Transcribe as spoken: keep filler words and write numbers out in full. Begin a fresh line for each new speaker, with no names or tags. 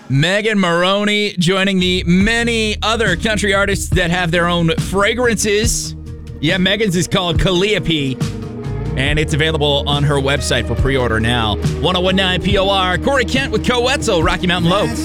Megan Moroney joining the many other country artists that have their own fragrances. Yeah, Megan's is called Calliope, and it's available on her website for pre-order now. ten nineteen P O R, Corey Kent with Co Wetzel, Rocky Mountain Low.